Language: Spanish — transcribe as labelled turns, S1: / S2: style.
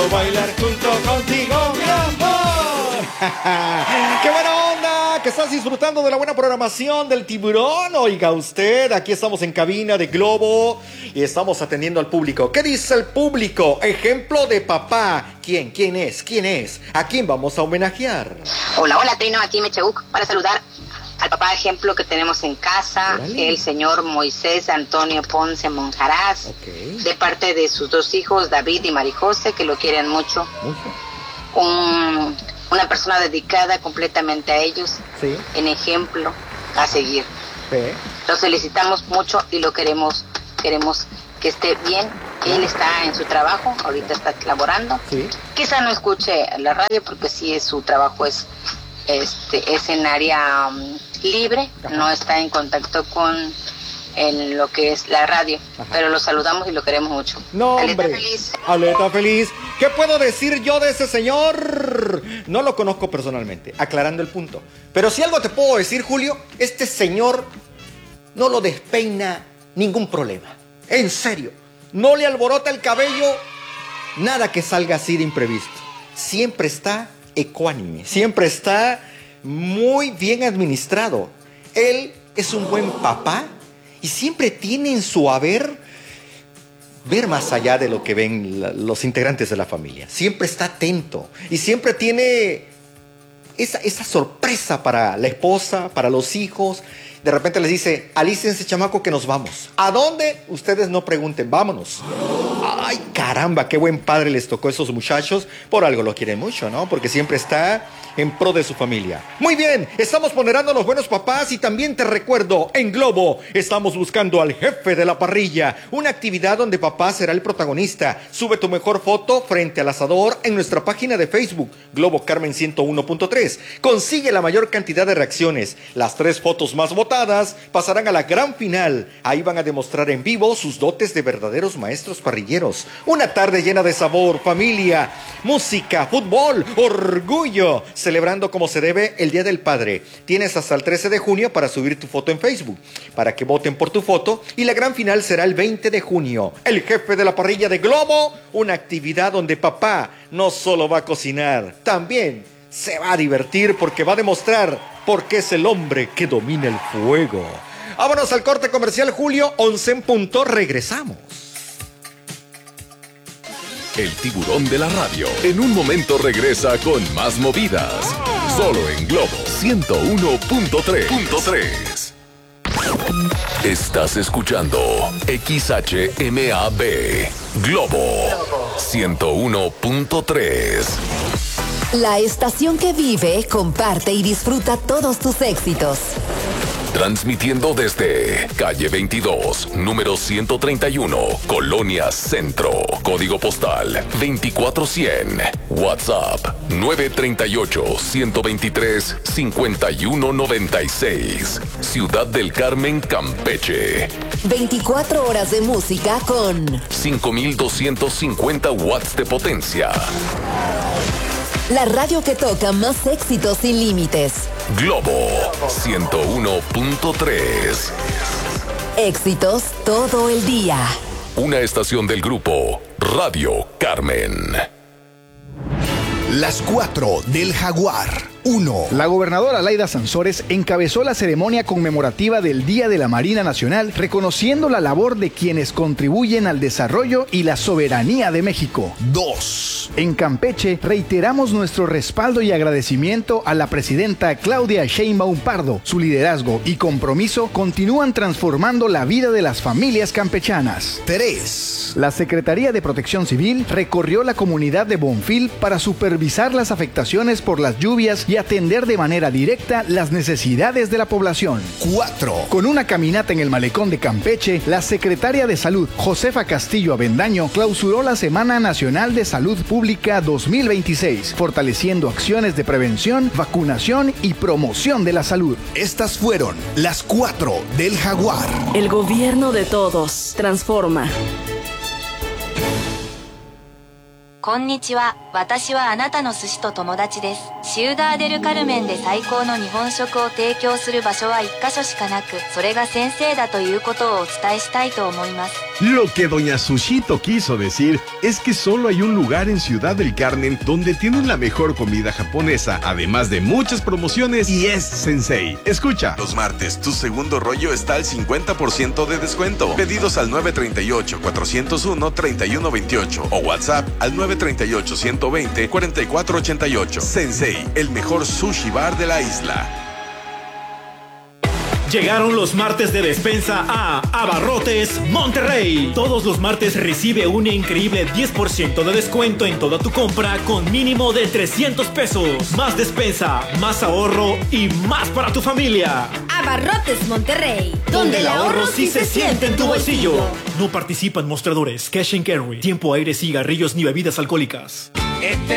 S1: quiero bailar junto contigo, mi amor. ¡Qué buena onda! Que estás disfrutando de la buena programación del Tiburón. Oiga usted, aquí estamos en cabina de Globo y estamos atendiendo al público. ¿Qué dice el público? Ejemplo de papá. ¿Quién? ¿Quién es? ¿Quién es? ¿A quién vamos a homenajear?
S2: Hola, hola Trino, aquí Mechebuc para saludar al papá ejemplo que tenemos en casa,
S1: ¡Órale!
S2: El señor Moisés Antonio Ponce Monjaraz,
S1: Ok.
S2: de parte de sus dos hijos, David y Marijose, que lo quieren mucho. Una persona dedicada completamente a ellos,
S1: Sí.
S2: en ejemplo a seguir.
S1: Sí.
S2: Lo felicitamos mucho y lo queremos que esté bien. Él está en su trabajo, ahorita está laborando.
S1: Sí.
S2: Quizá no escuche la radio porque sí su trabajo es en área libre,
S1: Ajá.
S2: no está en contacto en lo que es la radio.
S1: Ajá.
S2: Pero lo saludamos y lo queremos mucho.
S1: No,
S2: Aleta
S1: hombre.
S2: feliz.
S1: Aleta feliz. ¿Qué puedo decir yo de ese señor? No lo conozco personalmente, aclarando el punto. Pero si algo te puedo decir, Julio, este señor no lo despeina ningún problema. En serio. No le alborota el cabello nada que salga así de imprevisto. Siempre está ecuánime. Siempre está muy bien administrado. Él es un buen papá y siempre tiene en su haber ver más allá de lo que ven los integrantes de la familia. Siempre está atento y siempre tiene esa sorpresa para la esposa, para los hijos. De repente les dice, alícense chamaco que nos vamos. ¿A dónde? Ustedes no pregunten, vámonos. Ay, caramba, qué buen padre les tocó a esos muchachos. Por algo lo quieren mucho, ¿no? Porque siempre está en pro de su familia. Muy bien, estamos ponderando a los buenos papás y también te recuerdo, en Globo estamos buscando al jefe de la parrilla, una actividad donde papá será el protagonista. Sube tu mejor foto frente al asador en nuestra página de Facebook, Globo Carmen 101.3. Consigue la mayor cantidad de reacciones. Las 3 fotos más votadas pasarán a la gran final. Ahí van a demostrar en vivo sus dotes de verdaderos maestros parrilleros. Una tarde llena de sabor, familia, música, fútbol, orgullo, celebrando como se debe el Día del Padre. Tienes hasta el 13 de junio para subir tu foto en Facebook, para que voten por tu foto, y la gran final será el 20 de junio. El jefe de la parrilla de Globo, una actividad donde papá no solo va a cocinar, también se va a divertir porque va a demostrar por qué es el hombre que domina el fuego. Vámonos al corte comercial, Julio, 11 en punto, regresamos.
S3: El tiburón de la radio en un momento regresa con más movidas. Solo en Globo 101.3. Estás escuchando XHMAB Globo 101.3.
S4: La estación que vive, comparte y disfruta todos tus éxitos.
S3: Transmitiendo desde calle 22, número 131, Colonia Centro, código postal 24100, WhatsApp 938-123-5196, Ciudad del Carmen, Campeche.
S4: 24 horas de música con
S3: 5250 watts de potencia.
S4: la radio que toca más éxitos sin límites.
S3: Globo 101.3.
S4: Éxitos todo el día.
S3: Una estación del grupo Radio Carmen.
S5: Las 4 del Jaguar. 1.
S6: La gobernadora Laida Sansores encabezó la ceremonia conmemorativa del Día de la Marina Nacional, reconociendo la labor de quienes contribuyen al desarrollo y la soberanía de México.
S5: 2.
S6: En Campeche, reiteramos nuestro respaldo y agradecimiento a la presidenta Claudia Sheinbaum Pardo. Su liderazgo y compromiso continúan transformando la vida de las familias campechanas.
S5: 3.
S6: La Secretaría de Protección Civil recorrió la comunidad de Bonfil para supervisar las afectaciones por las lluvias y atender de manera directa las necesidades de la población.
S5: 4.
S6: Con una caminata en el malecón de Campeche, la secretaria de Salud, Josefa Castillo Avendaño, clausuró la Semana Nacional de Salud Pública 2026, fortaleciendo acciones de prevención, vacunación y promoción de la salud.
S5: Estas fueron las 4 del Jaguar.
S7: El gobierno de todos transforma.
S8: こんにちは。私はあなたの寿司と友達です。 シューダーデルカルメンで最高の日本食を提供する場所は1カ所しかなく、それが先生だということをお伝えしたいと思います。
S9: Lo que doña Sushito quiso decir es que solo hay un lugar en Ciudad del Carmen donde tienen la mejor comida japonesa, además de muchas promociones, y es Sensei. Escucha.
S10: Los martes, tu segundo rollo está al 50% de descuento. Pedidos al 938-401-3128 o WhatsApp al 938-120-4488. Sensei, el mejor sushi bar de la isla.
S11: Llegaron los martes de despensa a Abarrotes Monterrey. Todos los martes recibe un increíble 10% de descuento en toda tu compra con mínimo de 300 pesos. Más despensa, más ahorro y más para tu familia.
S12: Abarrotes Monterrey,
S11: donde el ahorro sí se siente en tu bolsillo. No participan mostradores, cash and carry, tiempo, aire, cigarrillos ni bebidas alcohólicas.